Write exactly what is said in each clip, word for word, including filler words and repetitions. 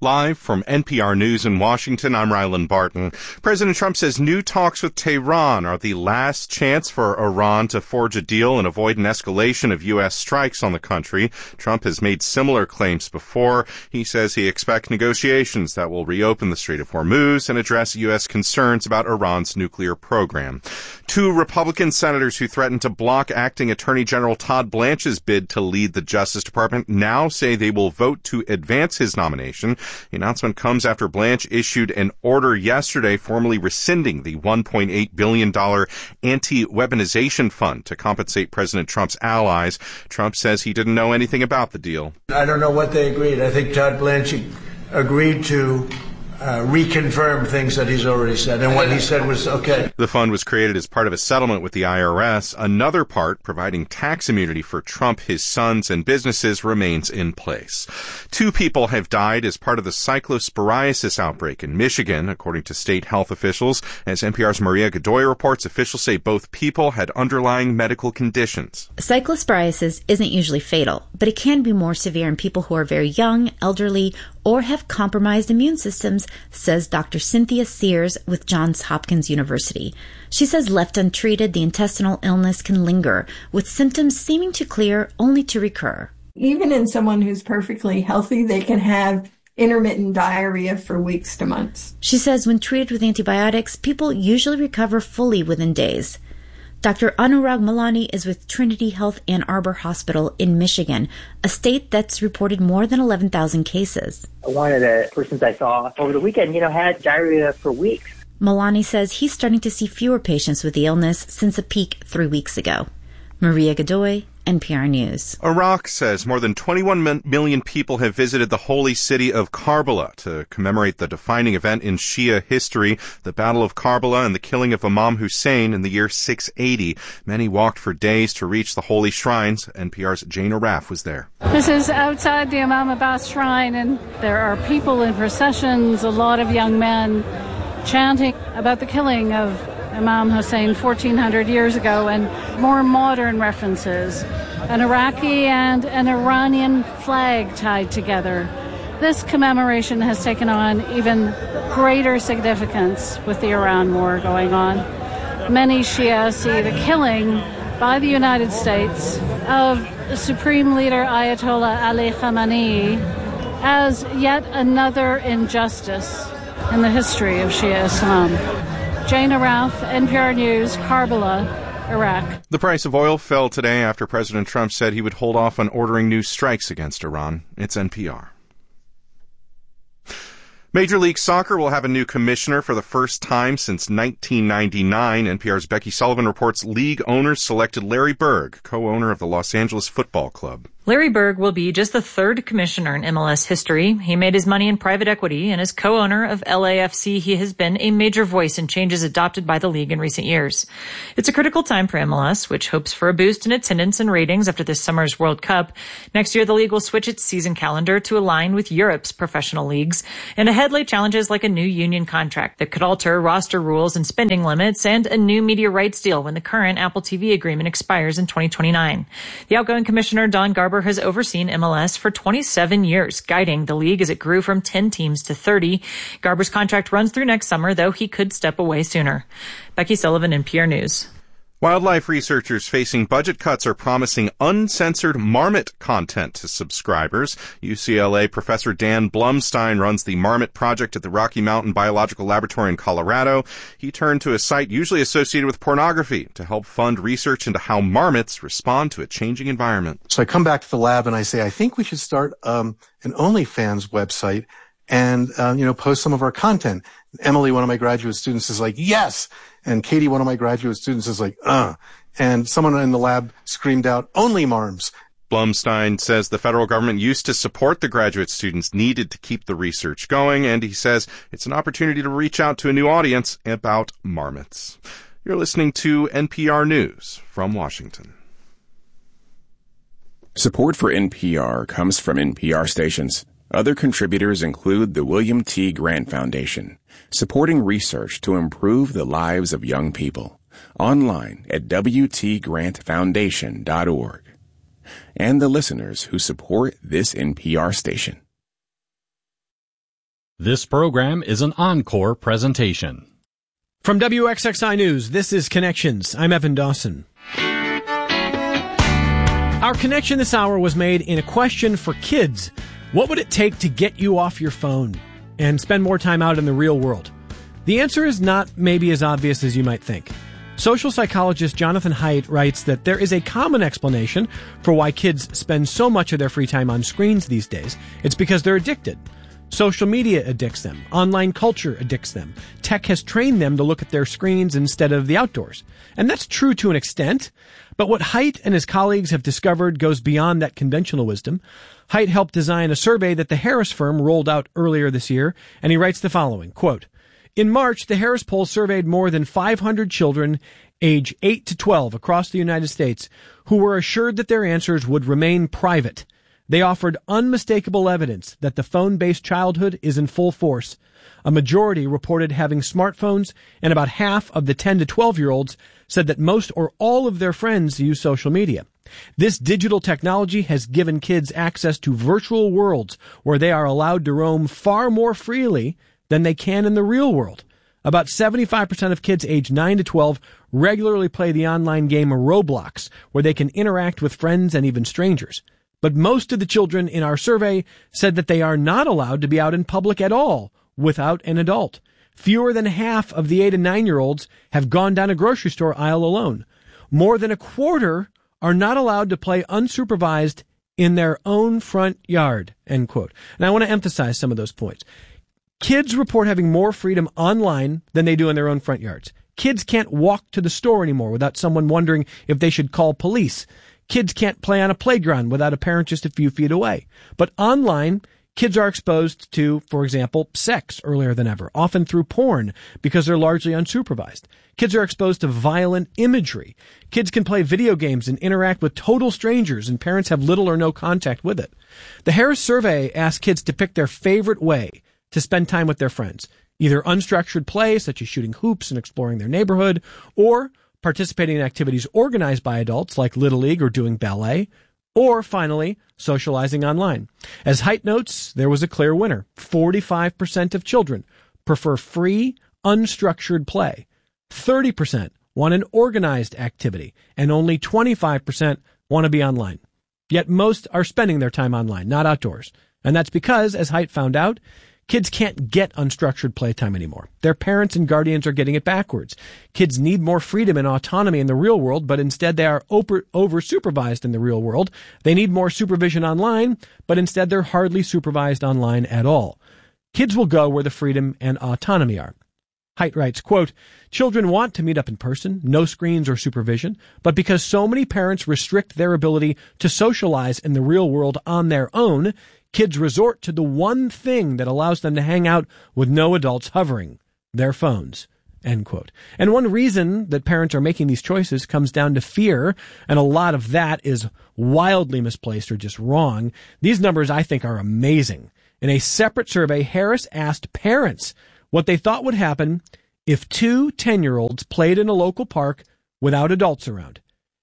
Live from N P R News in Washington, I'm Rylan Barton. President Trump says new talks with Tehran are the last chance for Iran to forge a deal and avoid an escalation of U S strikes on the country. Trump has made similar claims before. He says he expects negotiations that will reopen the Strait of Hormuz and address U S concerns about Iran's nuclear program. Two Republican senators who threatened to block acting Attorney General Todd Blanche's bid to lead the Justice Department now say they will vote to advance his nomination. The announcement comes after Blanche issued an order yesterday formally rescinding the one point eight billion dollars anti-weaponization fund to compensate President Trump's allies. Trump says he didn't know anything about the deal. I don't know what they agreed. I think Todd Blanche agreed to Uh, reconfirm things that he's already said, and what he said was okay. The fund was created as part of a settlement with the I R S. Another part, providing tax immunity for Trump, his sons, and businesses, remains in place. Two people have died as part of the cyclosporiasis outbreak in Michigan, according to state health officials. As N P R's Maria Godoy reports, officials say both people had underlying medical conditions. Cyclosporiasis isn't usually fatal, but it can be more severe in people who are very young, elderly, or have compromised immune systems, says Doctor Cynthia Sears with Johns Hopkins University. She says left untreated, the intestinal illness can linger, with symptoms seeming to clear only to recur. Even in someone who's perfectly healthy, they can have intermittent diarrhea for weeks to months. She says when treated with antibiotics, people usually recover fully within days. Doctor Anurag Malani is with Trinity Health Ann Arbor Hospital in Michigan, a state that's reported more than eleven thousand cases. One of the persons I saw over the weekend, you know, had diarrhea for weeks. Malani says he's starting to see fewer patients with the illness since a peak three weeks ago. Maria Godoy, N P R News. Iraq says more than twenty-one million people have visited the holy city of Karbala to commemorate the defining event in Shia history, the Battle of Karbala and the killing of Imam Hussein in the year six eighty. Many walked for days to reach the holy shrines. N P R's Jane Araf was there. This is outside the Imam Abbas shrine, and there are people in processions, a lot of young men chanting about the killing of Imam Hussein fourteen hundred years ago, and more modern references, an Iraqi and an Iranian flag tied together. This commemoration has taken on even greater significance with the Iran war going on. Many Shia see the killing by the United States of Supreme Leader Ayatollah Ali Khamenei as yet another injustice in the history of Shia Islam. Jane Araf, N P R News, Karbala, Iraq. The price of oil fell today after President Trump said he would hold off on ordering new strikes against Iran. It's N P R. Major League Soccer will have a new commissioner for the first time since nineteen ninety-nine. N P R's Becky Sullivan reports league owners selected Larry Berg, co-owner of the Los Angeles Football Club. Larry Berg will be just the third commissioner in M L S history. He made his money in private equity, and as co-owner of L A F C, he has been a major voice in changes adopted by the league in recent years. It's a critical time for M L S, which hopes for a boost in attendance and ratings after this summer's World Cup. Next year, the league will switch its season calendar to align with Europe's professional leagues, and ahead lay challenges like a new union contract that could alter roster rules and spending limits, and a new media rights deal when the current Apple T V agreement expires in twenty twenty-nine. The outgoing commissioner, Don Garber, has overseen M L S for twenty-seven years, guiding the league as it grew from ten teams to thirty. Garber's contract runs through next summer, though he could step away sooner. Becky Sullivan, N P R News. Wildlife researchers facing budget cuts are promising uncensored marmot content to subscribers. U C L A professor Dan Blumstein runs the Marmot Project at the Rocky Mountain Biological Laboratory in Colorado. He turned to a site usually associated with pornography to help fund research into how marmots respond to a changing environment. So I come back to the lab and I say, I think we should start um, an OnlyFans website and, uh, you know, post some of our content. Emily, one of my graduate students, is like, yes. And Katie, one of my graduate students, is like, uh. And someone in the lab screamed out, only marms. Blumstein says the federal government used to support the graduate students needed to keep the research going, and he says it's an opportunity to reach out to a new audience about marmots. You're listening to N P R News from Washington. Support for N P R comes from N P R stations. Other contributors include the William T. Grant Foundation, supporting research to improve the lives of young people. Online at w t grant foundation dot org. And the listeners who support this N P R station. This program is an encore presentation. From W X X I News, this is Connections. I'm Evan Dawson. Our connection this hour was made in a question for kids. What would it take to get you off your phone and spend more time out in the real world? The answer is not maybe as obvious as you might think. Social psychologist Jonathan Haidt writes that there is a common explanation for why kids spend so much of their free time on screens these days. It's because they're addicted. Social media addicts them. Online culture addicts them. Tech has trained them to look at their screens instead of the outdoors. And that's true to an extent. But what Haidt and his colleagues have discovered goes beyond that conventional wisdom. Haidt helped design a survey that the Harris firm rolled out earlier this year, and he writes the following, quote, in March, the Harris poll surveyed more than five hundred children age eight to twelve across the United States who were assured that their answers would remain private. They offered unmistakable evidence that the phone-based childhood is in full force. A majority reported having smartphones, and about half of the ten to twelve-year-olds said that most or all of their friends use social media. This digital technology has given kids access to virtual worlds where they are allowed to roam far more freely than they can in the real world. About seventy-five percent of kids aged nine to twelve regularly play the online game Roblox, where they can interact with friends and even strangers. But most of the children in our survey said that they are not allowed to be out in public at all without an adult. Fewer than half of the eight and nine-year-olds have gone down a grocery store aisle alone. More than a quarter are not allowed to play unsupervised in their own front yard, end quote. And I want to emphasize some of those points. Kids report having more freedom online than they do in their own front yards. Kids can't walk to the store anymore without someone wondering if they should call police. Kids can't play on a playground without a parent just a few feet away. But online, kids are exposed to, for example, sex earlier than ever, often through porn because they're largely unsupervised. Kids are exposed to violent imagery. Kids can play video games and interact with total strangers, and parents have little or no contact with it. The Harris survey asked kids to pick their favorite way to spend time with their friends, either unstructured play, such as shooting hoops and exploring their neighborhood, or participating in activities organized by adults like Little League or doing ballet, or finally, socializing online. As Haidt notes, there was a clear winner. forty-five percent of children prefer free, unstructured play. thirty percent want an organized activity, and only twenty-five percent want to be online. Yet most are spending their time online, not outdoors. And that's because, as Haidt found out, kids can't get unstructured playtime anymore. Their parents and guardians are getting it backwards. Kids need more freedom and autonomy in the real world, but instead they are over, over-supervised in the real world. They need more supervision online, but instead they're hardly supervised online at all. Kids will go where the freedom and autonomy are. Haidt writes, quote, children want to meet up in person, no screens or supervision, but because so many parents restrict their ability to socialize in the real world on their own, kids resort to the one thing that allows them to hang out with no adults hovering, their phones, end quote. And one reason that parents are making these choices comes down to fear, and a lot of that is wildly misplaced or just wrong. These numbers, I think, are amazing. In a separate survey, Harris asked parents what they thought would happen if two ten-year-olds played in a local park without adults around.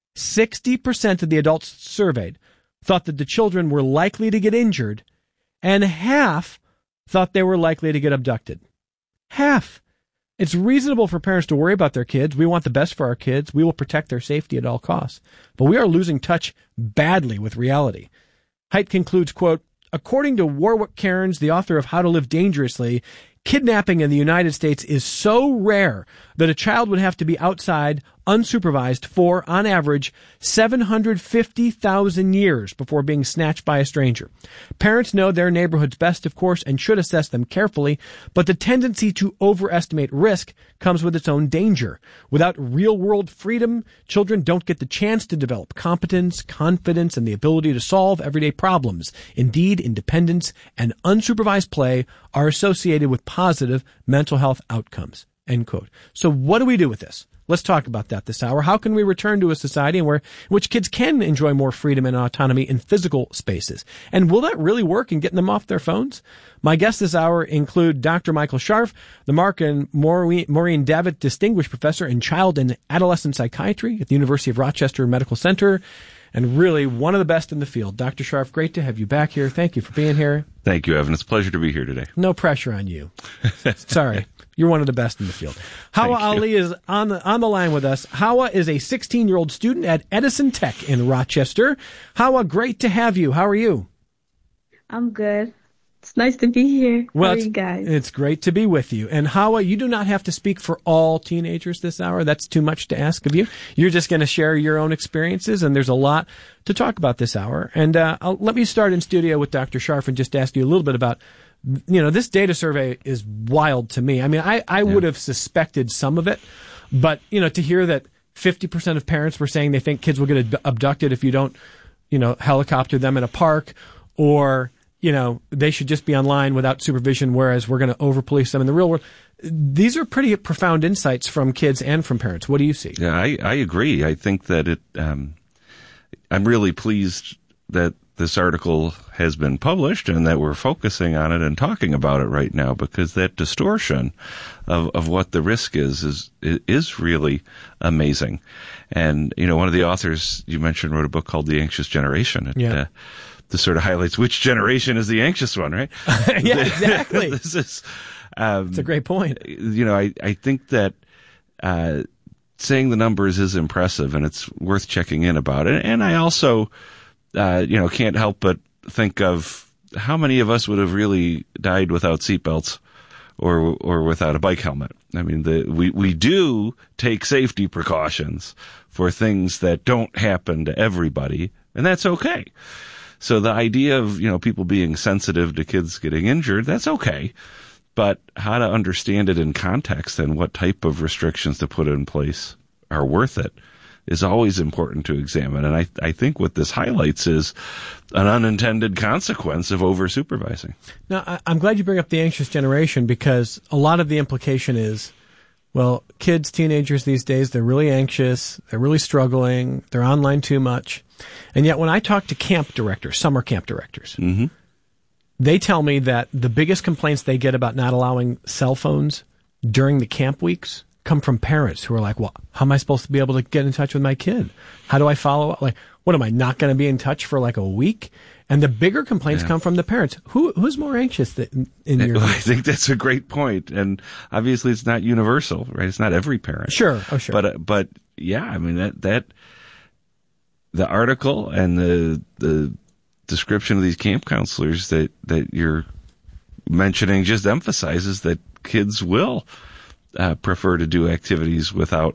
sixty percent of the adults surveyed thought that the children were likely to get injured, and half thought they were likely to get abducted. Half. It's reasonable for parents to worry about their kids. We want the best for our kids. We will protect their safety at all costs. But we are losing touch badly with reality. Haidt concludes, quote, according to Warwick Cairns, the author of How to Live Dangerously, kidnapping in the United States is so rare that a child would have to be outside unsupervised for, on average, seven hundred fifty thousand years before being snatched by a stranger. Parents know their neighborhoods best, of course, and should assess them carefully, but the tendency to overestimate risk comes with its own danger. Without real-world freedom, children don't get the chance to develop competence, confidence, and the ability to solve everyday problems. Indeed, independence and unsupervised play are associated with positive mental health outcomes. End quote. So what do we do with this? Let's talk about that this hour. How can we return to a society where in which kids can enjoy more freedom and autonomy in physical spaces? And will that really work in getting them off their phones? My guests this hour include Doctor Michael Scharf, the Mark and Maureen Davitt Distinguished Professor in Child and Adolescent Psychiatry at the University of Rochester Medical Center, and really one of the best in the field. Doctor Scharf, great to have you back here. Thank you for being here. Thank you, Evan. It's a pleasure to be here today. No pressure on you. Sorry. You're one of the best in the field. Hawa Ali is on the on the line with us. Hawa is a sixteen-year-old student at Edison Tech in Rochester. Hawa, great to have you. How are you? I'm good. It's nice to be here. Well, How are it's, you guys? It's great to be with you. And Hawa, you do not have to speak for all teenagers this hour. That's too much to ask of you. You're just going to share your own experiences, and there's a lot to talk about this hour. And uh, I'll, let me start in studio with Doctor Scharf and just ask you a little bit about, you know, this data survey is wild to me. I mean, I, I yeah. would have suspected some of it, but, you know, to hear that fifty percent of parents were saying they think kids will get ab- abducted if you don't, you know, helicopter them in a park, or you know, they should just be online without supervision, whereas we're going to over-police them in the real world. These are pretty profound insights from kids and from parents. What do you see? Yeah, I, I agree. I think that it, um, I'm really pleased that this article has been published and that we're focusing on it and talking about it right now, because that distortion of, of what the risk is, is, is really amazing. And, you know, one of the authors you mentioned wrote a book called The Anxious Generation. It, yeah. Uh, This sort of highlights which generation is the anxious one, right? Yeah, exactly. This is, um, it's a great point. You know, I, I think that, uh, saying the numbers is impressive and it's worth checking in about it. And I also, uh, you know, can't help but think of how many of us would have really died without seatbelts or, or without a bike helmet. I mean, the, we, we do take safety precautions for things that don't happen to everybody, and that's okay. So the idea of, you know, people being sensitive to kids getting injured, that's okay. But how to understand it in context and what type of restrictions to put in place are worth it is always important to examine. And I, I think what this highlights is an unintended consequence of over-supervising. Now, I, I'm glad you bring up the anxious generation, because a lot of the implication is, well, kids, teenagers these days, they're really anxious, they're really struggling, they're online too much. And yet when I talk to camp directors, summer camp directors, mm-hmm. they tell me that the biggest complaints they get about not allowing cell phones during the camp weeks come from parents who are like, well, how am I supposed to be able to get in touch with my kid? How do I follow up? Like, what, am I not going to be in touch for like a week? And the bigger complaints yeah. come from the parents. Who Who's more anxious than, in your I think that's a great point. And obviously it's not universal, right? It's not every parent. Sure. Oh, sure. But, uh, but yeah, I mean, that, that, the article and the, the description of these camp counselors that, that you're mentioning just emphasizes that kids will, uh, prefer to do activities without,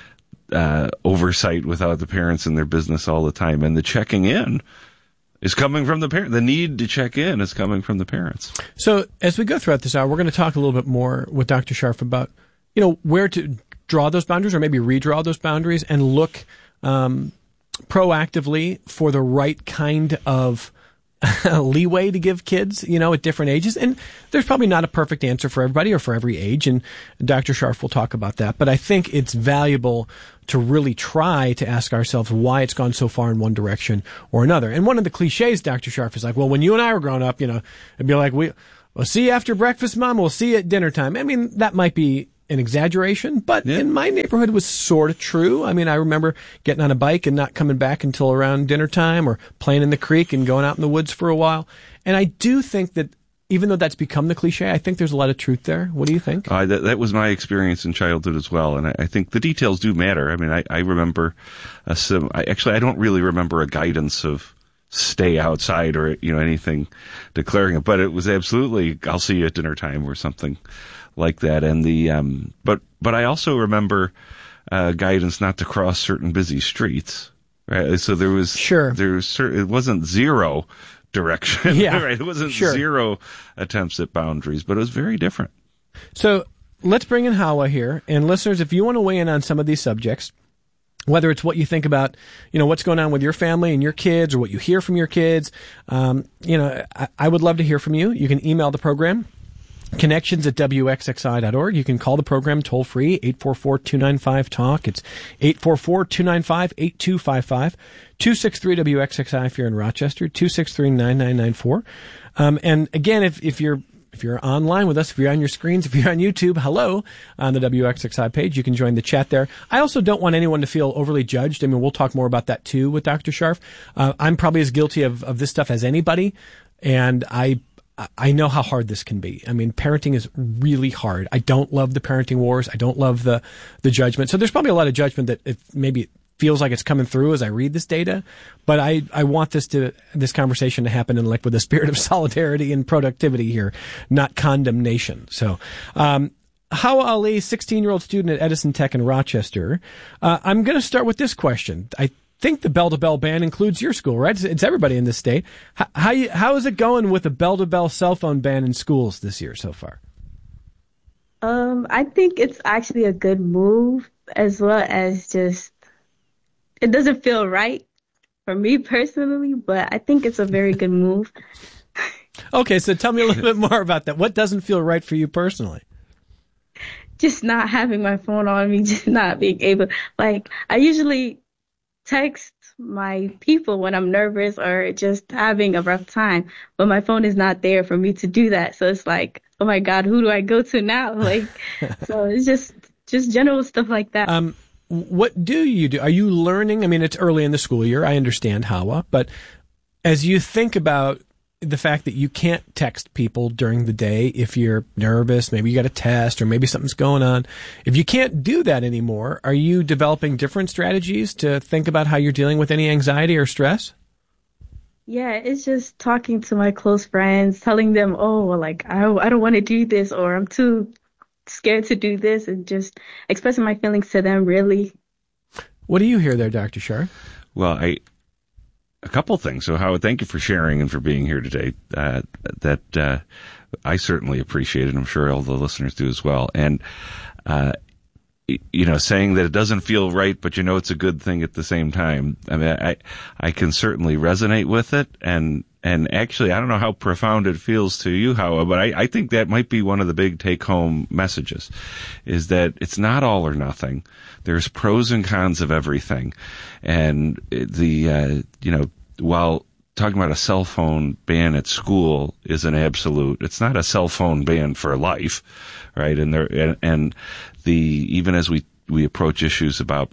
uh, oversight, without the parents in their business all the time. And the checking in is coming from the parent. The need to check in is coming from the parents. So as we go throughout this hour, we're going to talk a little bit more with Doctor Scharf about, you know, where to draw those boundaries, or maybe redraw those boundaries, and look, um, proactively for the right kind of leeway to give kids, you know, at different ages. And there's probably not a perfect answer for everybody or for every age, and Doctor Scharf will talk about that. But I think it's valuable to really try to ask ourselves why it's gone so far in one direction or another. And one of the cliches, Doctor Scharf, is like, well, when you and I were growing up, you know, it'd be like, we, we'll see you after breakfast, Mom. We'll see you at dinner time. I mean, that might be an exaggeration, but yeah. in my neighborhood it was sort of true. I mean, I remember getting on a bike and not coming back until around dinner time, or playing in the creek and going out in the woods for a while. And I do think that even though that's become the cliche, I think there's a lot of truth there. What do you think? Uh, that, that was my experience in childhood as well. And I, I think the details do matter. I mean, I, I remember, a sim, I, actually, I don't really remember a guidance of stay outside or, you know, anything declaring it, but it was absolutely, I'll see you at dinner time or something like that. And the, um, but, but I also remember, uh, guidance not to cross certain busy streets, right? So there was, sure, there was, it wasn't zero direction, yeah, right? It wasn't sure. zero attempts at boundaries, but it was very different. So let's bring in Hawa here. And listeners, if you want to weigh in on some of these subjects, whether it's what you think about, you know, what's going on with your family and your kids, or what you hear from your kids, um, you know, I, I would love to hear from you. You can email the program, connections at W X X I dot org. You can call the program toll free, eight four four, two nine five, talk. It's eight four four, two nine five, eight two five five, two six three W X X I if you're in Rochester, two six three, nine nine nine four. Um, and again, if, if you're if you're online with us, if you're on your screens, if you're on YouTube, hello, on the W X X I page, you can join the chat there. I also don't want anyone to feel overly judged. I mean, we'll talk more about that too with Doctor Scharf. Uh, I'm probably as guilty of, of this stuff as anybody, and I I know how hard this can be. I mean, parenting is really hard. I don't love the parenting wars. I don't love the, the judgment. So there's probably a lot of judgment that it maybe it feels like it's coming through as I read this data. But I, I want this to, this conversation to happen in like with a spirit of solidarity and productivity here, not condemnation. So, um, Hawa Ali, sixteen-year-old student at Edison Tech in Rochester. Uh, I'm going to start with this question. I think the bell-to-bell ban includes your school, right? It's, it's everybody in this state. How, how, you, how is it going with the bell-to-bell cell phone ban in schools this year so far? Um, I think it's actually a good move, as well as just, it doesn't feel right for me personally, but I think it's a very good move. Okay, so tell me a little bit more about that. What doesn't feel right for you personally? Just not having my phone on me, just not being able, like, I usually text my people when I'm nervous or just having a rough time, but my phone is not there for me to do that. So it's like, oh my God, who do I go to now? Like, so it's just, just general stuff like that. Um, what do you do? Are you learning? I mean, it's early in the school year. I understand, Hawa, but as you think about the fact that you can't text people during the day if you're nervous, maybe you got a test or maybe something's going on. If you can't do that anymore, are you developing different strategies to think about how you're dealing with any anxiety or stress? Yeah, it's just talking to my close friends, telling them, oh, like, I, I don't want to do this, or I'm too scared to do this, and just expressing my feelings to them, really. What do you hear there, Doctor Scharf? Well, I... A couple things. So, Howard, thank you for sharing and for being here today. Uh, that uh, I certainly appreciate it. I'm sure all the listeners do as well. And, uh, you know, saying that it doesn't feel right, but you know it's a good thing at the same time. I mean, I I can certainly resonate with it. And and actually, I don't know how profound it feels to you, Howard, but I, I think that might be one of the big take-home messages, is that it's not all or nothing. There's pros and cons of everything. And the, uh, you know, while talking about a cell phone ban at school is an absolute, it's not a cell phone ban for life, right? And there, and, and the, even as we, we approach issues about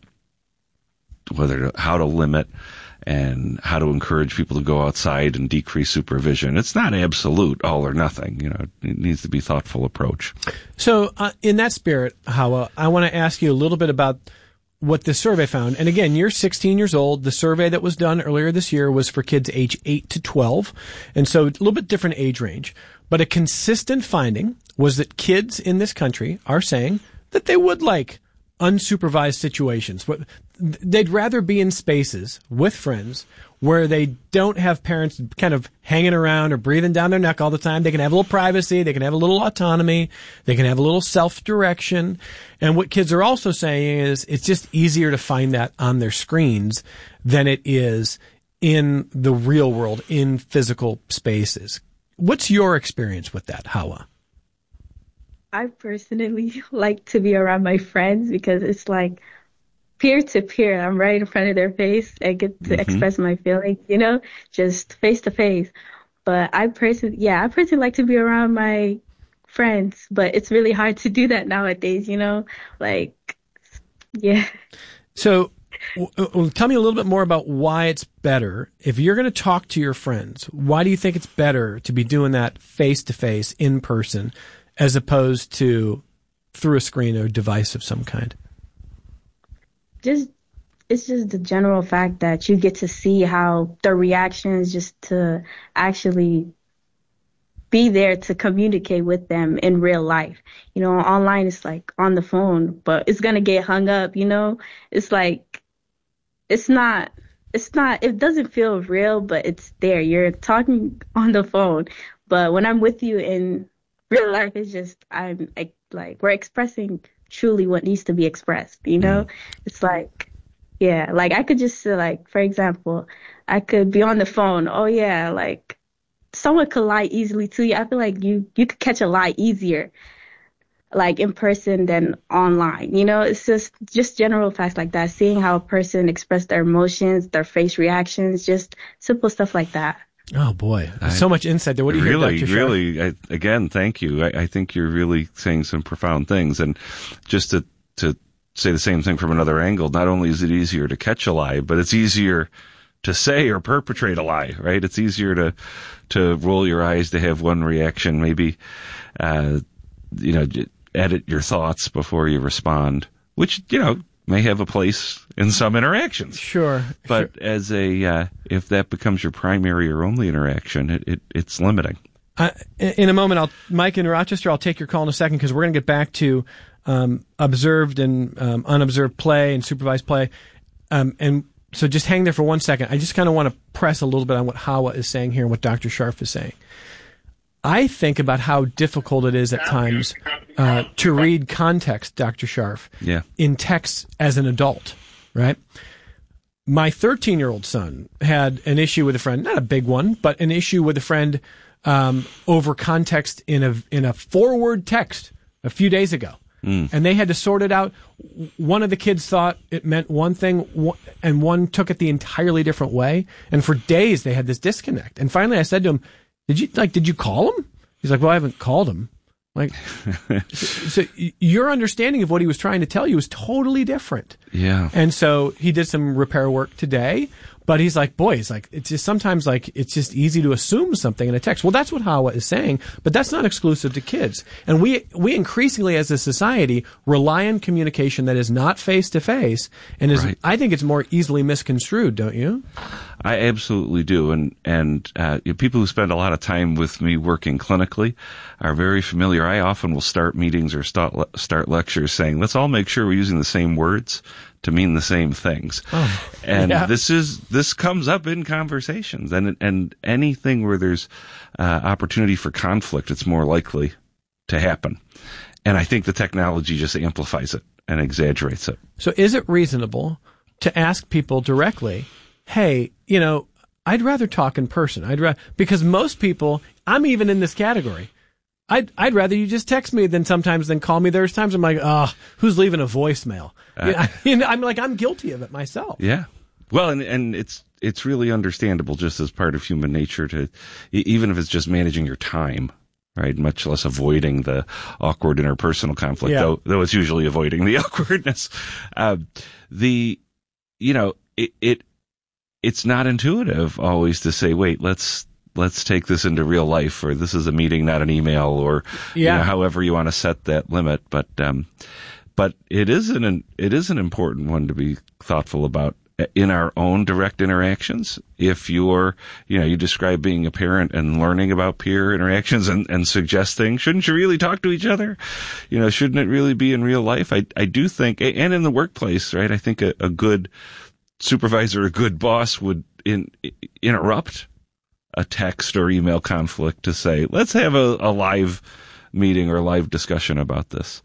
whether, to, how to limit and how to encourage people to go outside and decrease supervision, it's not absolute all or nothing. You know, it needs to be a thoughtful approach. So uh, in that spirit, Hawa, I want to ask you a little bit about what the survey found. And again, you're sixteen years old. The survey that was done earlier this year was for kids age eight to twelve. And so a little bit different age range. But a consistent finding was that kids in this country are saying that they would like unsupervised situations. They'd rather be in spaces with friends where they don't have parents kind of hanging around or breathing down their neck all the time. They can have a little privacy. They can have a little autonomy. They can have a little self-direction. And what kids are also saying is it's just easier to find that on their screens than it is in the real world, in physical spaces. What's your experience with that, Hawa? I personally like to be around my friends because it's like peer to peer. I'm right in front of their face. I get to mm-hmm. express my feelings, you know, just face to face. But I personally, yeah, I personally like to be around my friends, but it's really hard to do that nowadays, you know, like, yeah. So w- tell me a little bit more about why it's better. If you're going to talk to your friends, why do you think it's better to be doing that face to face in person as opposed to through a screen or device of some kind? Just, it's just the general fact that you get to see how the reactions, just to actually be there to communicate with them in real life. You know, online it's like on the phone, but it's going to get hung up, you know? It's like, it's not, it's not, it doesn't feel real, but it's there. You're talking on the phone. But when I'm with you in real life, it's just, I'm like, like we're expressing truly what needs to be expressed, you know? Mm. It's like, yeah, like I could just say, like, for example, I could be on the phone. Oh yeah, like someone could lie easily to you. I feel like you, you could catch a lie easier, like in person than online, you know? It's just, just general facts like that, seeing how a person express their emotions, their face reactions, just simple stuff like that. Oh boy, I, so much insight there. What do you really, hear, Doctor really? I, again, thank you. I, I think you're really saying some profound things, and just to to say the same thing from another angle. Not only is it easier to catch a lie, but it's easier to say or perpetrate a lie. Right? It's easier to to roll your eyes, to have one reaction, maybe, uh, you know, edit your thoughts before you respond, which you know may have a place in some interactions. Sure. But sure. as a, uh, if that becomes your primary or only interaction, it, it it's limiting. Uh, in a moment, I'll, Mike in Rochester, I'll take your call in a second because we're going to get back to um, observed and um, unobserved play and supervised play. Um, and so just hang there for one second. I just kind of want to press a little bit on what Hawa is saying here and what Doctor Scharf is saying. I think about how difficult it is at times uh, to read context, Doctor Scharf, yeah. in text as an adult, right? My thirteen-year-old son had an issue with a friend, not a big one, but an issue with a friend um, over context in a in a forward text a few days ago. Mm. And they had to sort it out. One of the kids thought it meant one thing, and one took it the entirely different way. And for days, they had this disconnect. And finally, I said to him, Did you like? Did you call him? He's like, well, I haven't called him. Like, so, so your understanding of what he was trying to tell you was totally different. Yeah. And so he did some repair work today, but he's like, boy, he's like, it's just sometimes like it's just easy to assume something in a text. Well, that's what Hawa is saying, but that's not exclusive to kids. And we we increasingly, as a society, rely on communication that is not face to face, and is right. I think it's more easily misconstrued, don't you? I absolutely do, and and uh, you know, people who spend a lot of time with me working clinically are very familiar. I often will start meetings or start le- start lectures saying, "Let's all make sure we're using the same words to mean the same things." Oh, and yeah. this is this comes up in conversations, and and anything where there's uh, opportunity for conflict, it's more likely to happen. And I think the technology just amplifies it and exaggerates it. So, is it reasonable to ask people directly, hey, you know, I'd rather talk in person. I'd rather, because most people, I'm even in this category. I'd, I'd rather you just text me than sometimes than call me. There's times I'm like, oh, who's leaving a voicemail? Uh, you know, you know, I'm like, I'm guilty of it myself. Yeah. Well, and, and it's, it's really understandable just as part of human nature to, even if it's just managing your time, right? Much less avoiding the awkward interpersonal conflict, Yeah. though, though it's usually avoiding the awkwardness. Uh, the, you know, it, it, it's not intuitive always to say, wait, let's, let's take this into real life, or this is a meeting, not an email, or, Yeah. you know, however you want to set that limit. But, um, but it is an, it is an important one to be thoughtful about in our own direct interactions. If you're, you know, you describe being a parent and learning about peer interactions and, and suggesting, shouldn't you really talk to each other? You know, shouldn't it really be in real life? I, I do think, and in the workplace, right? I think a, a good supervisor, a good boss would in, interrupt a text or email conflict to say, let's have a, a live meeting or live discussion about this.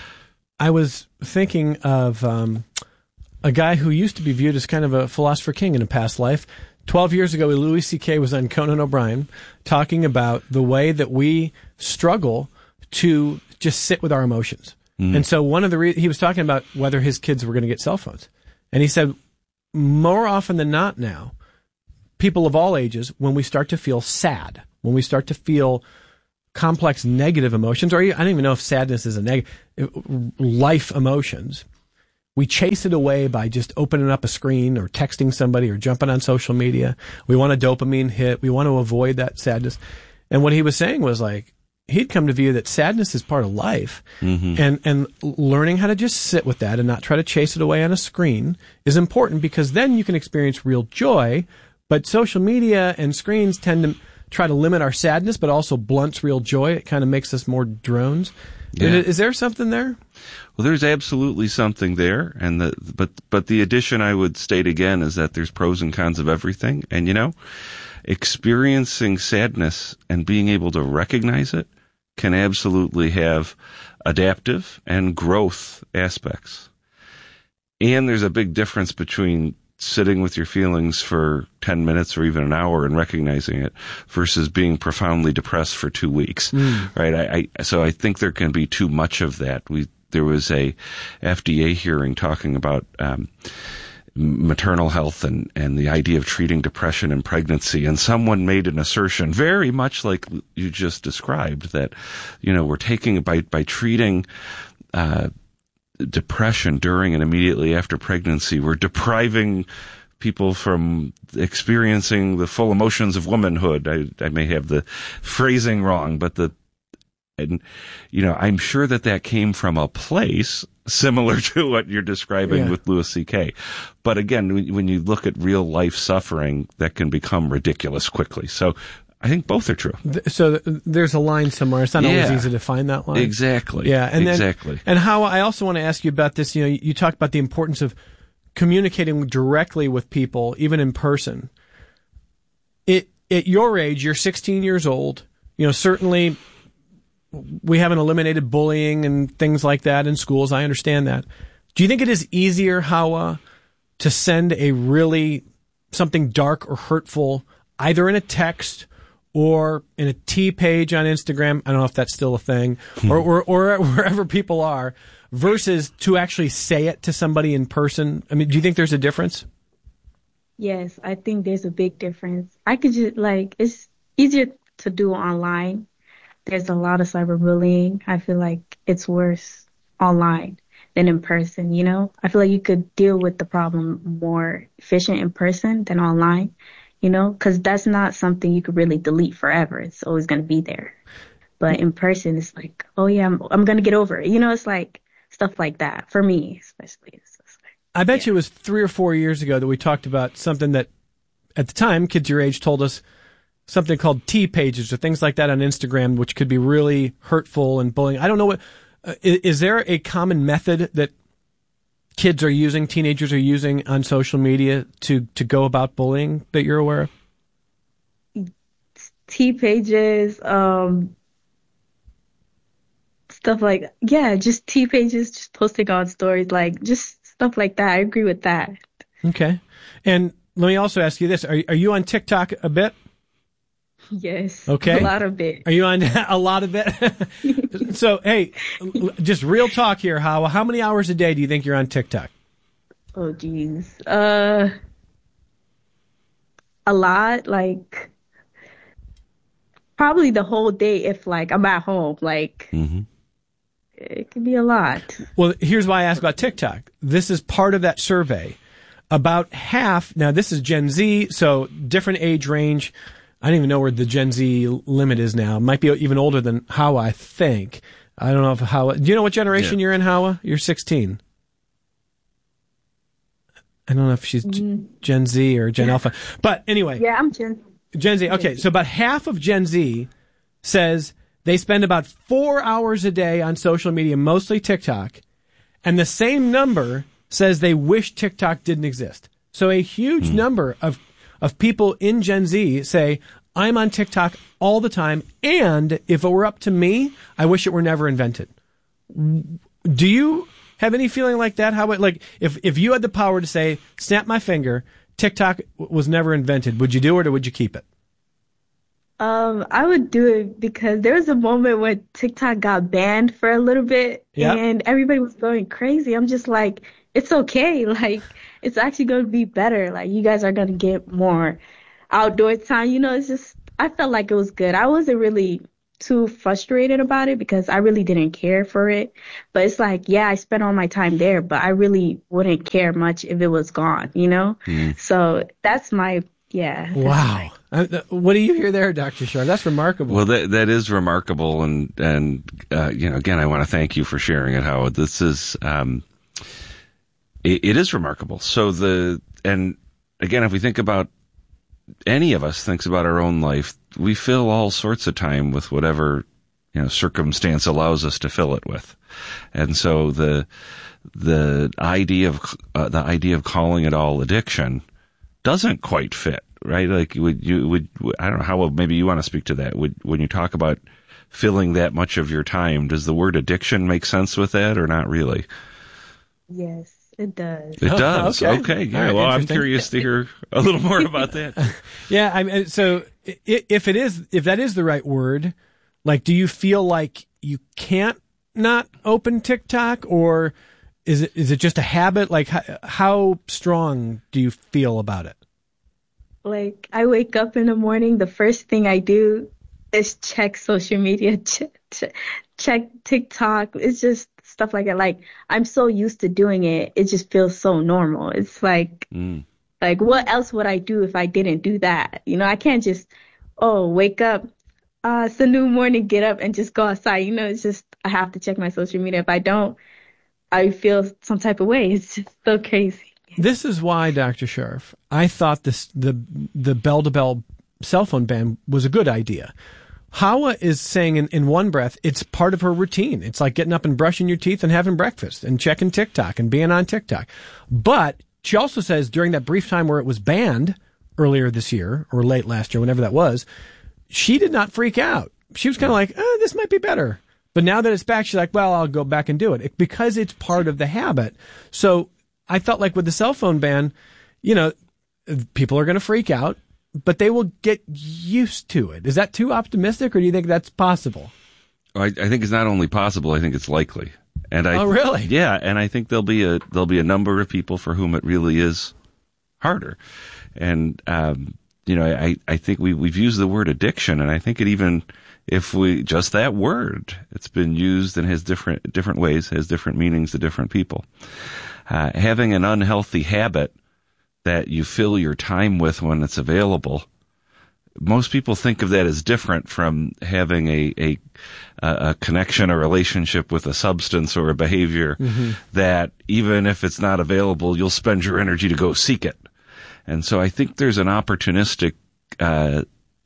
I was thinking of um, a guy who used to be viewed as kind of a philosopher king in a past life. Twelve years ago, Louis C K was on Conan O'Brien talking about the way that we struggle to just sit with our emotions. Mm. And so one of the re- he was talking about whether his kids were going to get cell phones. And he said, more often than not now, people of all ages, when we start to feel sad, when we start to feel complex negative emotions, or I don't even know if sadness is a negative, life emotions, we chase it away by just opening up a screen or texting somebody or jumping on social media. We want a dopamine hit. We want to avoid that sadness. And what he was saying was like, he'd come to view that sadness is part of life, mm-hmm. and, and learning how to just sit with that and not try to chase it away on a screen is important, because then you can experience real joy. But social media and screens tend to try to limit our sadness, but also blunts real joy. It kind of makes us more drones. Yeah. Is, is there something there? Well, there's absolutely something there, and the but but the addition I would state again is that there's pros and cons of everything. And you know, experiencing sadness and being able to recognize it can absolutely have adaptive and growth aspects. And there's a big difference between sitting with your feelings for ten minutes or even an hour and recognizing it versus being profoundly depressed for two weeks. Mm. Right. I, I, so I think there can be too much of that. We, there was a F D A hearing talking about, um, maternal health and, and the idea of treating depression in pregnancy. And someone made an assertion very much like you just described that, you know, we're taking by, by treating, uh, depression during and immediately after pregnancy, we're depriving people from experiencing the full emotions of womanhood. I, I may have the phrasing wrong, but the, and, you know, I'm sure that that came from a place similar to what you're describing yeah. with Louis C K. But again, when you look at real life suffering, that can become ridiculous quickly. So I think both are true. So there's a line somewhere. It's not yeah. always easy to find that line. Exactly. Yeah. And exactly. Then, and how I also want to ask you about this. You know, you talked about the importance of communicating directly with people, even in person. It, at your age, you're sixteen years old. You know, certainly we haven't eliminated bullying and things like that in schools. I understand that. Do you think it is easier, Hawa, to send a really something dark or hurtful, either in a text or in a T page on Instagram? I don't know if that's still a thing, or, or, or wherever people are, versus to actually say it to somebody in person? I mean, do you think there's a difference? Yes, I think there's a big difference. I could just, like, it's easier to do online. There's a lot of cyberbullying. I feel like it's worse online than in person, you know? I feel like you could deal with the problem more efficient in person than online, you know? Because that's not something you could really delete forever. It's always going to be there. But in person, it's like, oh, yeah, I'm, I'm going to get over it. You know, it's like stuff like that, for me especially. It's just like, I bet yeah. you it was three or four years ago that we talked about something that, at the time, kids your age told us, something called T pages or things like that on Instagram, which could be really hurtful and bullying. I don't know what, uh, is, is there a common method that kids are using, teenagers are using on social media to, to go about bullying that you're aware of? T pages, um, stuff like, yeah, just T pages, just posting on stories, like just stuff like that. I agree with that. Okay. And let me also ask you this. Are, are you on TikTok a bit? Yes. Okay. A lot of it. Are you on a lot of it? So, hey, just real talk here, Hawa. How many hours a day do you think you're on TikTok? Oh, geez. Uh, a lot. Like, probably the whole day if, like, I'm at home. Like, mm-hmm. It could be a lot. Well, here's why I asked about TikTok. This is part of that survey. About half, now this is Gen Z, so different age range. I don't even know where the Gen Z limit is now. It might be even older than Hawa, I think. I don't know if Hawa... Do you know what generation yeah. you're in, Hawa? You're sixteen. I don't know if she's mm. Gen Z or Gen yeah. Alpha. But anyway. Yeah, I'm Gen Gen Z. Okay, so about half of Gen Z says they spend about four hours a day on social media, mostly TikTok. And the same number says they wish TikTok didn't exist. So a huge mm. number of of people in Gen Z say, I'm on TikTok all the time, and if it were up to me, I wish it were never invented. Do you have any feeling like that? How, like, if, if you had the power to say, snap my finger, TikTok was never invented, would you do it or would you keep it? Um, I would do it because there was a moment when TikTok got banned for a little bit, yep. and everybody was going crazy. I'm just like, it's okay. Like, it's actually going to be better. Like, you guys are going to get more outdoor time. You know, it's just, I felt like it was good. I wasn't really too frustrated about it because I really didn't care for it. But it's like, yeah, I spent all my time there, but I really wouldn't care much if it was gone, you know? Mm. So that's my, yeah. Wow. My... What do you hear there, Doctor Sharp? That's remarkable. Well, that that is remarkable. And, and uh, you know, again, I want to thank you for sharing it, Howard. This is... Um, It is remarkable. So the, and again, if we think about, any of us thinks about our own life, we fill all sorts of time with whatever, you know, circumstance allows us to fill it with. And so the, the idea of, uh, the idea of calling it all addiction doesn't quite fit, right? Like, would you, would, I don't know how, maybe you want to speak to that. Would, when you talk about filling that much of your time, does the word addiction make sense with that or not really? Yes. It does. It does. Oh, okay. okay. Yeah. Right, well, I'm curious to hear a little more about that. Yeah. I mean, so if it is, if that is the right word, like, do you feel like you can't not open TikTok, or is it is it just a habit? Like, how, how strong do you feel about it? Like, I wake up in the morning, the first thing I do is check social media, check, check TikTok. It's just stuff like that. Like, I'm so used to doing it, it just feels so normal. It's like, mm. like, what else would I do if I didn't do that? You know, I can't just, oh, wake up, uh, it's a new morning, get up and just go outside. You know, it's just, I have to check my social media. If I don't, I feel some type of way. It's just so crazy. This is why, Doctor Sharf, I thought this the the bell-to-bell cell phone ban was a good idea. Hawa is saying in, in one breath, it's part of her routine. It's like getting up and brushing your teeth and having breakfast and checking TikTok and being on TikTok. But she also says during that brief time where it was banned earlier this year or late last year, whenever that was, she did not freak out. She was kind of like, oh, this might be better. But now that it's back, she's like, well, I'll go back and do it, it because it's part of the habit. So I felt like with the cell phone ban, you know, people are going to freak out, but they will get used to it. Is that too optimistic, or do you think that's possible? I, I think it's not only possible, I think it's likely. And I, oh, really? Yeah, and I think there'll be a there'll be a number of people for whom it really is harder. And um, you know, I, I think we we've used the word addiction, and I think it even if we just that word, it's been used and has different different ways, has different meanings to different people. Uh, having an unhealthy habit that you fill your time with when it's available, most people think of that as different from having a a, a connection, a relationship with a substance or a behavior mm-hmm. that even if it's not available, you'll spend your energy to go seek it. And so I think there's an opportunistic uh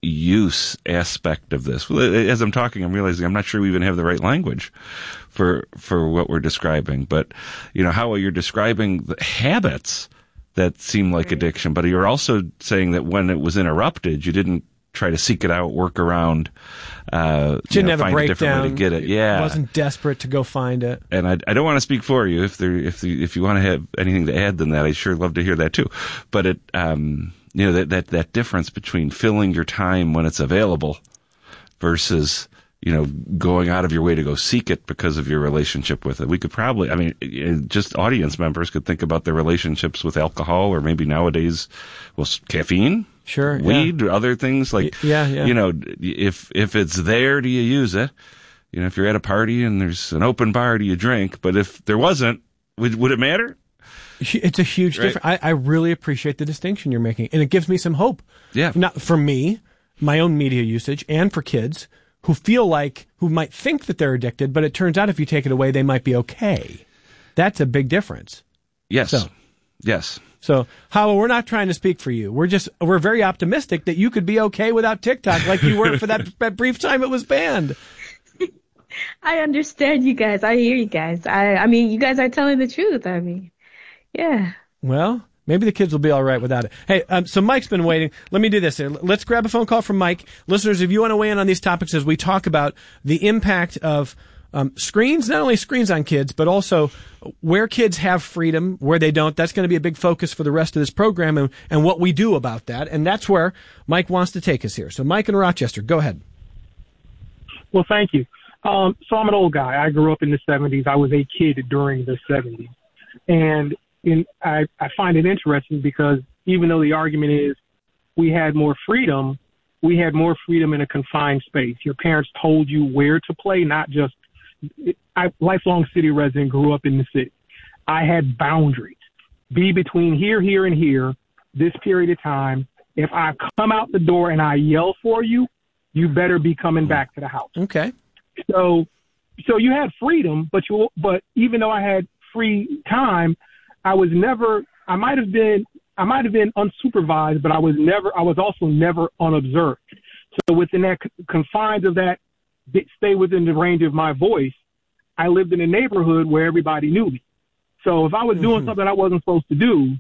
use aspect of this. As I'm talking, I'm realizing I'm not sure we even have the right language for for what we're describing. But, you know, how you're describing the habits that seem like addiction, but you're also saying that when it was interrupted, you didn't try to seek it out, work around, uh, didn't you know, have find a breakdown, a different way to get it. Yeah, wasn't desperate to go find it. And I, I don't want to speak for you. If there, if the, if you want to have anything to add than that, I'd sure love to hear that too. But it, um, you know, that, that, that difference between filling your time when it's available versus, you know, going out of your way to go seek it because of your relationship with it. We could probably, I mean, just audience members could think about their relationships with alcohol, or maybe nowadays, well, caffeine, sure, weed, yeah. or other things like, yeah, yeah. you know, if, if it's there, do you use it? You know, if you're at a party and there's an open bar, do you drink? But if there wasn't, would, would it matter? It's a huge right. difference. I, I really appreciate the distinction you're making, and it gives me some hope. Yeah. Not for me, my own media usage, and for kids who feel like, who might think that they're addicted, but it turns out if you take it away, they might be okay. That's a big difference. Yes. So, yes. So, Hawa, we're not trying to speak for you. We're just, we're very optimistic that you could be okay without TikTok like you were for that, that brief time it was banned. I understand you guys. I hear you guys. I, I mean, you guys are telling the truth. I mean, yeah. Well, maybe the kids will be all right without it. Hey, um, so Mike's been waiting. Let me do this. Let's grab a phone call from Mike. Listeners, if you want to weigh in on these topics as we talk about the impact of um, screens, not only screens on kids, but also where kids have freedom, where they don't. That's going to be a big focus for the rest of this program, and, and what we do about that. And that's where Mike wants to take us here. So Mike in Rochester, go ahead. Well, thank you. Um, so I'm an old guy. I grew up in the seventies. I was a kid during the seventies. And in, I, I find it interesting because even though the argument is we had more freedom, we had more freedom in a confined space. Your parents told you where to play, not just I, lifelong city resident, grew up in the city. I had boundaries. Be between here, here, and here, this period of time. If I come out the door and I yell for you, you better be coming back to the house. Okay. So, so you had freedom, but you, but even though I had free time, I was never, I might have been, I might have been unsupervised, but I was never, I was also never unobserved. So within that confines of that, stay within the range of my voice, I lived in a neighborhood where everybody knew me. So if I was doing mm-hmm. something I wasn't supposed to do,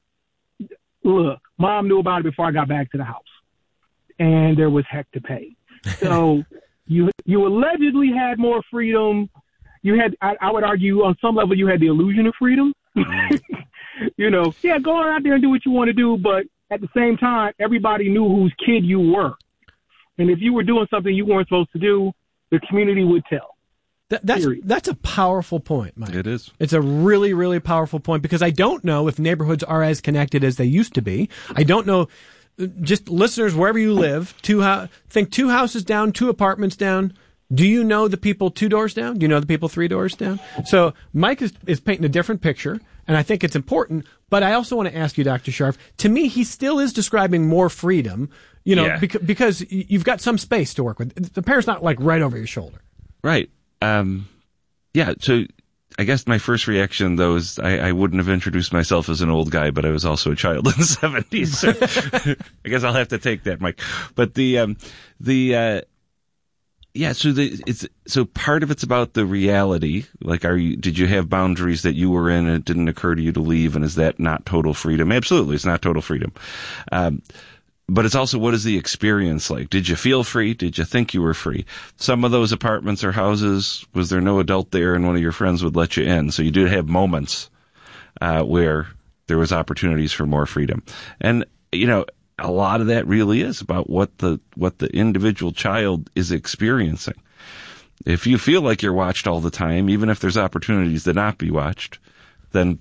look, mom knew about it before I got back to the house, and there was heck to pay. So you, you allegedly had more freedom. You had, I, I would argue on some level, you had the illusion of freedom. You know, yeah, go on out there and do what you want to do. But at the same time, everybody knew whose kid you were. And if you were doing something you weren't supposed to do, the community would tell. That, that's that's a powerful point, Mike. It is. It's a really, really powerful point because I don't know if neighborhoods are as connected as they used to be. I don't know. Just listeners, wherever you live, two ho- think two houses down, two apartments down. Do you know the people two doors down? Do you know the people three doors down? So Mike is, is painting a different picture, and I think it's important. But I also want to ask you, Doctor Scharf, to me, he still is describing more freedom, you know, Yeah. because, because you've got some space to work with. The parent's not like right over your shoulder. Right. Um, yeah. So I guess my first reaction, though, is I, I wouldn't have introduced myself as an old guy, but I was also a child in the seventies. So I guess I'll have to take that, Mike. But the, um, the, uh, yeah, so the, it's, so part of it's about the reality. Like, are you, did you have boundaries that you were in and it didn't occur to you to leave? And is that not total freedom? Absolutely. It's not total freedom. Um, but it's also, what is the experience like? Did you feel free? Did you think you were free? Some of those apartments or houses, was there no adult there and one of your friends would let you in? So you did have moments, uh, where there was opportunities for more freedom. And, you know, a lot of that really is about what the what the individual child is experiencing. If you feel like you're watched all the time, even if there's opportunities to not be watched, then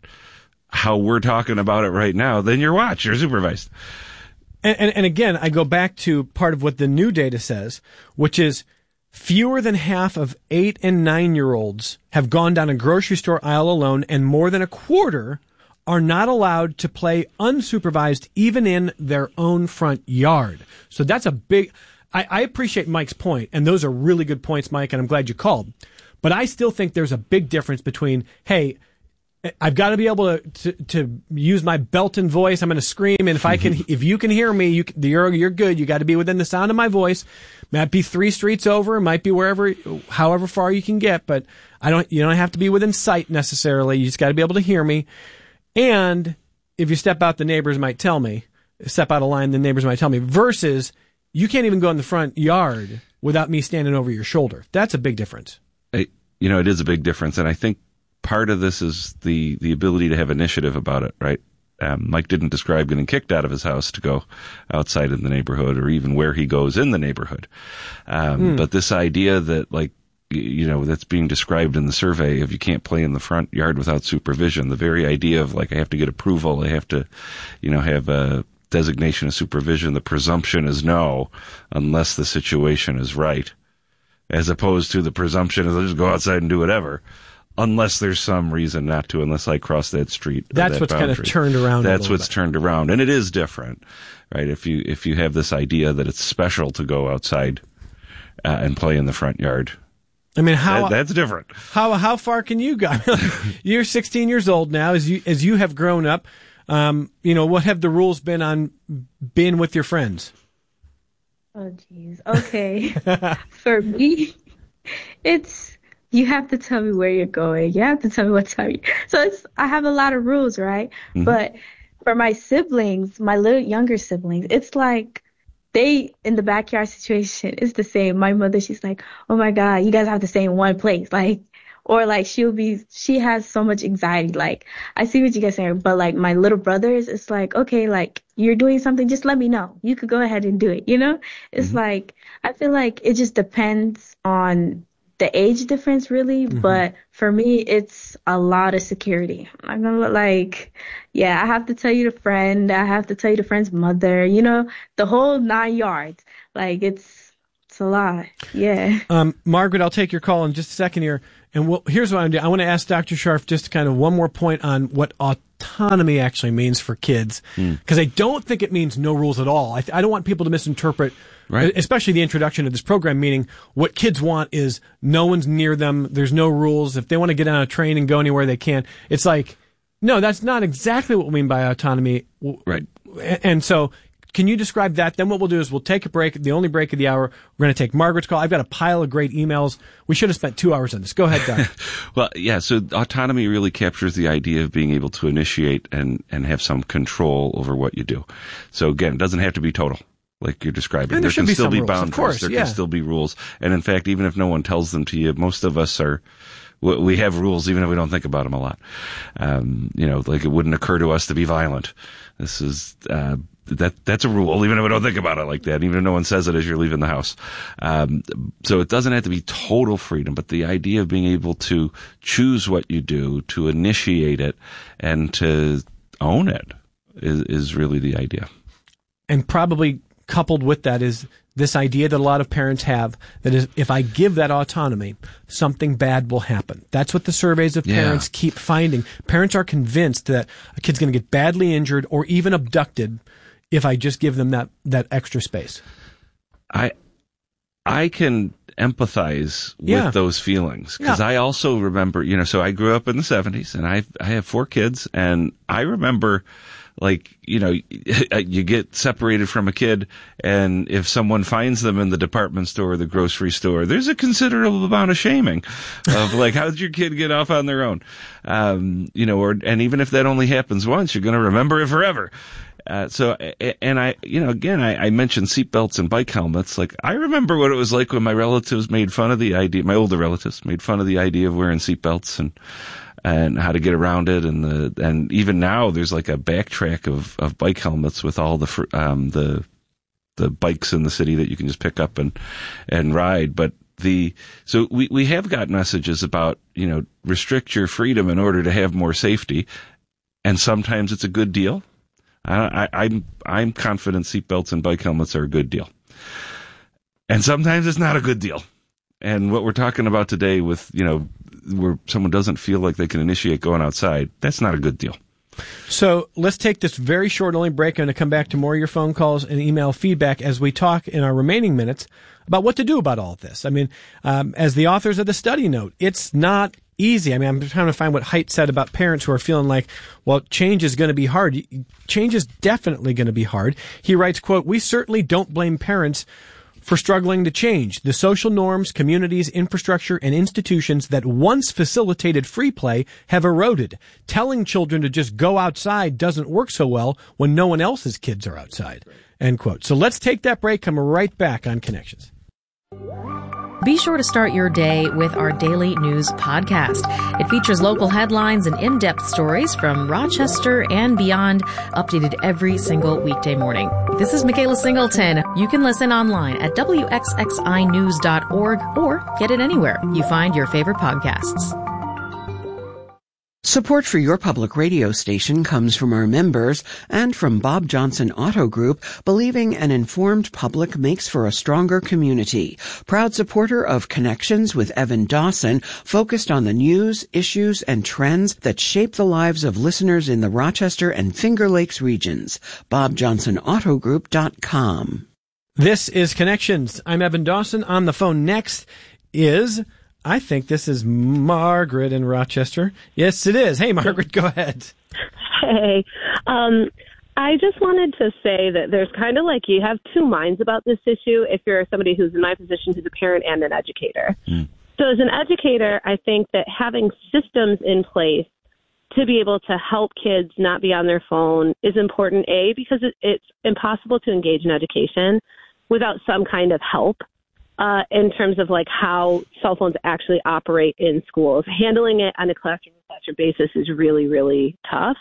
how we're talking about it right now, then you're watched, you're supervised. And, and, and again, I go back to part of what the new data says, which is fewer than half of eight and nine-year-olds have gone down a grocery store aisle alone, and more than a quarter are not allowed to play unsupervised even in their own front yard. So that's a big, I, I appreciate Mike's point, and those are really good points, Mike, and I'm glad you called. But I still think there's a big difference between, hey, I've got to be able to, to, to use my Belton voice. I'm going to scream, and if I can, if you can hear me, you, you're, you're good. You got to be within the sound of my voice. Might be three streets over, might be wherever, however far you can get, but I don't, you don't have to be within sight necessarily. You just got to be able to hear me. And if you step out, the neighbors might tell me. Step out of line, the neighbors might tell me. Versus, you can't even go in the front yard without me standing over your shoulder. That's a big difference. I, you know, it is a big difference. And I think part of this is the, the ability to have initiative about it, right? Um, Mike didn't describe getting kicked out of his house to go outside in the neighborhood or even where he goes in the neighborhood. Um, mm. But this idea that, like, you know, that's being described in the survey of you can't play in the front yard without supervision. The very idea of, like, I have to get approval, I have to, you know, have a designation of supervision. The presumption is no, unless the situation is right, as opposed to the presumption is I'll just go outside and do whatever, unless there's some reason not to, unless I cross that street. That's that what's boundary. kind of turned around. That's a what's bit. turned around, and it is different, right? If you if you have this idea that it's special to go outside uh, and play in the front yard. I mean, how that, that's different. How how far can you go? You're sixteen years old now. As you as you have grown up, um, you know, what have the rules been on being with your friends? Oh, geez. Okay. For me, it's you have to tell me where you're going. You have to tell me what time. You, so it's I have a lot of rules, right? Mm-hmm. But for my siblings, my little younger siblings, it's like. They, in the backyard situation, it's the same. My mother, she's like, oh my God, you guys have to stay in one place. Like, or like she'll be, she has so much anxiety. Like, I see what you guys saying, but like my little brothers, it's like, okay, like you're doing something, just let me know. You could go ahead and do it. You know, it's mm-hmm. like, I feel like it just depends on the age difference really. Mm-hmm. But for me, it's a lot of security. I'm gonna like, yeah, I have to tell you the friend. I have to tell you the friend's mother, you know, the whole nine yards. Like it's, it's a lot. Yeah. Um, Margaret, I'll take your call in just a second here. And we'll, here's what I'm doing. I want to ask Doctor Scharf just kind of one more point on what autonomy actually means for kids. Because mm. I don't think it means no rules at all. I, I don't want people to misinterpret, right. especially the introduction of this program, meaning what kids want is no one's near them. There's no rules. If they want to get on a train and go anywhere, they can. It's like, no, that's not exactly what we mean by autonomy. Right. And so can you describe that? Then what we'll do is we'll take a break, the only break of the hour. We're going to take Margaret's call. I've got a pile of great emails. We should have spent two hours on this. Go ahead, Doc. Well, yeah, so autonomy really captures the idea of being able to initiate and, and have some control over what you do. So again, it doesn't have to be total, like you're describing. And there, there can be still be rules, boundaries. Course, there yeah. can still be rules. And in fact, even if no one tells them to you, most of us are, we have rules even if we don't think about them a lot. Um, you know, like it wouldn't occur to us to be violent. This is, uh, that that's a rule, even if I don't think about it like that, even if no one says it as you're leaving the house. Um, so it doesn't have to be total freedom, but the idea of being able to choose what you do, to initiate it, and to own it is, is really the idea. And probably coupled with that is this idea that a lot of parents have, that is, if I give that autonomy, something bad will happen. That's what the surveys of parents yeah. keep finding. Parents are convinced that a kid's going to get badly injured or even abducted if I just give them that, that extra space. I I can empathize with yeah. those feelings because yeah. I also remember, you know, so I grew up in the seventies and I I have four kids, and I remember, like, you know, you get separated from a kid, and if someone finds them in the department store or the grocery store, there's a considerable amount of shaming of like, how did your kid get off on their own? Um, you know, or, and even if that only happens once, you're going to remember it forever. Uh, so, and I, you know, again, I, I mentioned seatbelts and bike helmets. Like, I remember what it was like when my relatives made fun of the idea, my older relatives made fun of the idea of wearing seatbelts and, and how to get around it. And the, and even now there's like a backtrack of, of bike helmets with all the, um, the, the bikes in the city that you can just pick up and, and ride. But the, so we, we have got messages about, you know, restrict your freedom in order to have more safety. And sometimes it's a good deal. I, I, I'm, I'm confident seatbelts and bike helmets are a good deal. And sometimes it's not a good deal. And what we're talking about today with, you know, where someone doesn't feel like they can initiate going outside, that's not a good deal. So let's take this very short only break. I'm going to come back to more of your phone calls and email feedback as we talk in our remaining minutes about what to do about all of this. I mean, um, as the authors of the study note, it's not easy. I mean, I'm trying to find what Haidt said about parents who are feeling like, well, change is going to be hard. Change is definitely going to be hard. He writes, quote, "We certainly don't blame parents for struggling to change. The social norms, communities, infrastructure, and institutions that once facilitated free play have eroded. Telling children to just go outside doesn't work so well when no one else's kids are outside." End quote. So let's take that break. Come right back on Connections. Be sure to start your day with our daily news podcast. It features local headlines and in-depth stories from Rochester and beyond, updated every single weekday morning. This is Michaela Singleton. You can listen online at W X X I news dot org or get it anywhere you find your favorite podcasts. Support for your public radio station comes from our members and from Bob Johnson Auto Group, believing an informed public makes for a stronger community. Proud supporter of Connections with Evan Dawson, focused on the news, issues, and trends that shape the lives of listeners in the Rochester and Finger Lakes regions. bob johnson auto group dot com. This is Connections. I'm Evan Dawson. On the phone next is... I think this is Margaret in Rochester. Yes, it is. Hey, Margaret, go ahead. Hey, um, I just wanted to say that there's kind of like you have two minds about this issue if you're somebody who's in my position, who's a parent and an educator. Mm. So as an educator, I think that having systems in place to be able to help kids not be on their phone is important, A, because it, it's impossible to engage in education without some kind of help. Uh, in terms of like how cell phones actually operate in schools. Handling it on a classroom-to-classroom basis is really, really tough.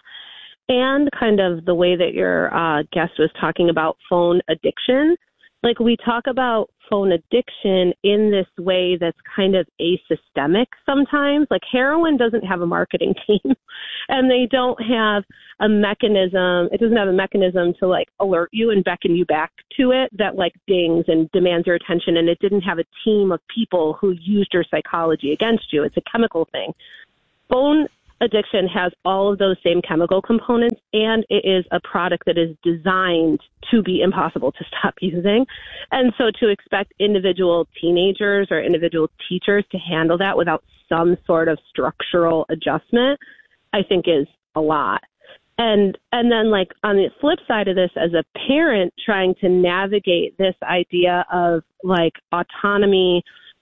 And kind of the way that your uh, guest was talking about phone addiction, like we talk about phone addiction in this way that's kind of asystemic sometimes. Like heroin doesn't have a marketing team and they don't have a mechanism. It doesn't have a mechanism to like alert you and beckon you back to it that like dings and demands your attention. And it didn't have a team of people who used your psychology against you. It's a chemical thing. Phone addiction has all of those same chemical components, and it is a product that is designed to be impossible to stop using. And so to expect individual teenagers or individual teachers to handle that without some sort of structural adjustment, I think is a lot. And and then like on the flip side of this, as a parent trying to navigate this idea of like autonomy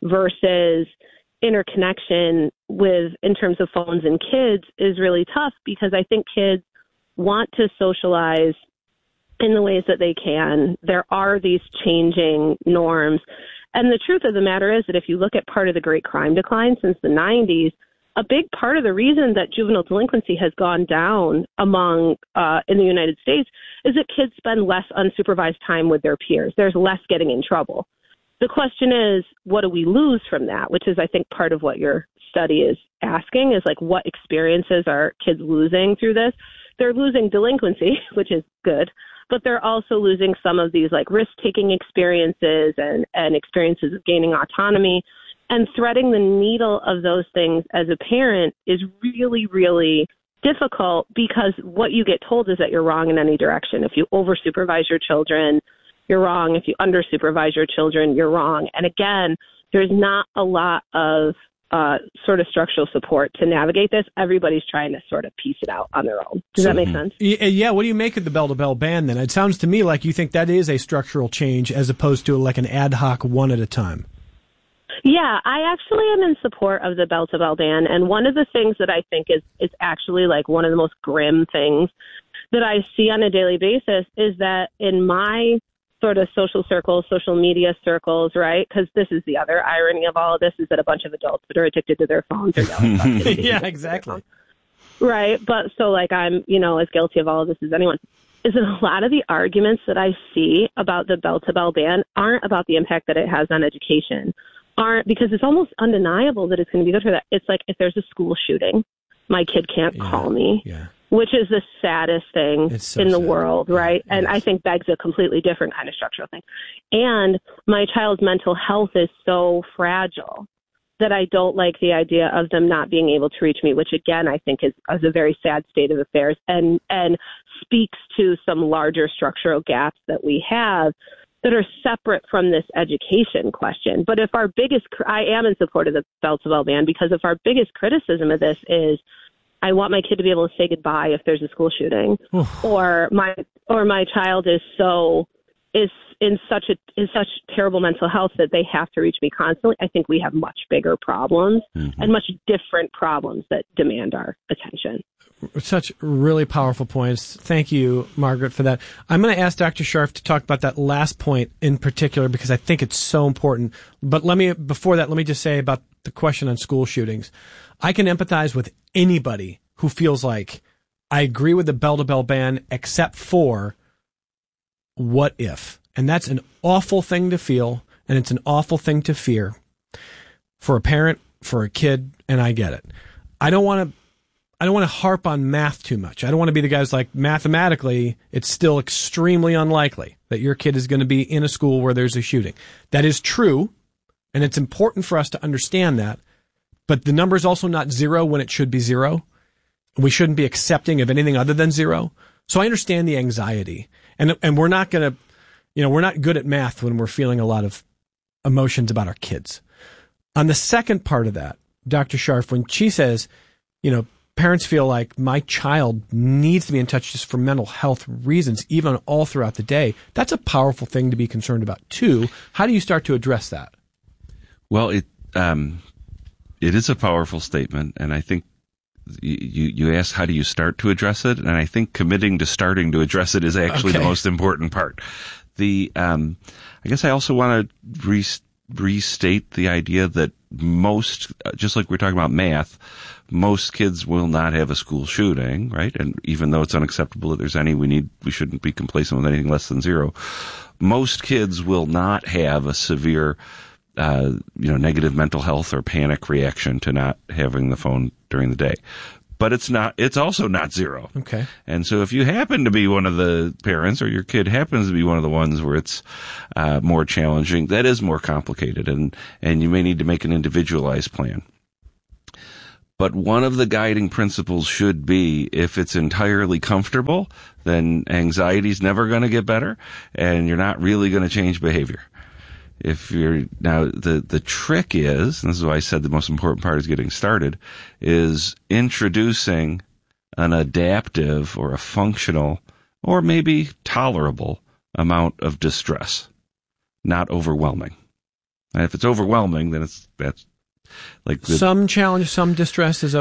versus interconnection with in terms of phones and kids is really tough, because I think kids want to socialize in the ways that they can. There are these changing norms. And the truth of the matter is that if you look at part of the great crime decline since the nineties, a big part of the reason that juvenile delinquency has gone down among uh, in the United States is that kids spend less unsupervised time with their peers. There's less getting in trouble. The question is, what do we lose from that? Which is, I think, part of what your study is asking is like, what experiences are kids losing through this? They're losing delinquency, which is good, but they're also losing some of these like risk-taking experiences and, and experiences of gaining autonomy. And threading the needle of those things as a parent is really, really difficult because what you get told is that you're wrong in any direction. If you over-supervise your children, you're wrong. If you under-supervise your children, you're wrong. And again, there's not a lot of uh, sort of structural support to navigate this. Everybody's trying to sort of piece it out on their own. Does that make sense? Yeah. What do you make of the bell-to-bell ban then? It sounds to me like you think that is a structural change as opposed to like an ad hoc one at a time. Yeah, I actually am in support of the bell-to-bell ban. And one of the things that I think is, is actually like one of the most grim things that I see on a daily basis is that in my sort of social circles, social media circles, right? Because this is the other irony of all of this is that a bunch of adults that are addicted to their phones are yeah, exactly. Right. But so like I'm, you know, as guilty of all of this as anyone. Is that a lot of the arguments that I see about the bell-to-bell ban aren't about the impact that it has on education. Aren't because it's almost undeniable that it's going to be good for that. It's like if there's a school shooting, my kid can't yeah, call me, yeah. which is the saddest thing so in the sad. world, right? Yeah, and yes. I think begs a completely different kind of structural thing. And my child's mental health is so fragile that I don't like the idea of them not being able to reach me, which again I think is, is a very sad state of affairs and and speaks to some larger structural gaps that we have that are separate from this education question. But if our biggest, I am in support of the bell-to-bell ban because if our biggest criticism of this is, I want my kid to be able to say goodbye if there's a school shooting, or my or my child is so is in such a in such terrible mental health that they have to reach me constantly. I think we have much bigger problems mm-hmm. and much different problems that demand our attention. Such really powerful points. Thank you, Margaret, for that. I'm going to ask Doctor Scharf to talk about that last point in particular because I think it's so important. But let me, before that, let me just say about the question on school shootings. I can empathize with anybody who feels like I agree with the bell-to-bell ban except for what if. And that's an awful thing to feel, and it's an awful thing to fear for a parent, for a kid, and I get it. I don't want to I don't want to harp on math too much. I don't want to be the guy who's like, mathematically, it's still extremely unlikely that your kid is going to be in a school where there's a shooting. That is true, and it's important for us to understand that, but the number is also not zero when it should be zero. We shouldn't be accepting of anything other than zero. So I understand the anxiety, and and we're not going to, you know, we're not good at math when we're feeling a lot of emotions about our kids. On the second part of that, Doctor Scharf, when she says, you know, parents feel like my child needs to be in touch just for mental health reasons, even all throughout the day. That's a powerful thing to be concerned about, too. How do you start to address that? Well, it um, it is a powerful statement, and I think you you asked how do you start to address it, and I think committing to starting to address it is actually okay. the most important part. The um, I guess I also want to re- restate the idea that most, just like we're talking about math, most kids will not have a school shooting, right? And even though it's unacceptable that there's any, we need, we shouldn't be complacent with anything less than zero. Most kids will not have a severe, uh, you know, negative mental health or panic reaction to not having the phone during the day. But it's not, it's also not zero. Okay. And so if you happen to be one of the parents or your kid happens to be one of the ones where it's uh, more challenging, that is more complicated, and, and you may need to make an individualized plan. But one of the guiding principles should be if it's entirely comfortable, then anxiety's never going to get better and you're not really going to change behavior. If you're now the, the trick is, and this is why I said the most important part is getting started, is introducing an adaptive or a functional or maybe tolerable amount of distress, not overwhelming. And if it's overwhelming, then it's, that's like the, some challenge, some distress is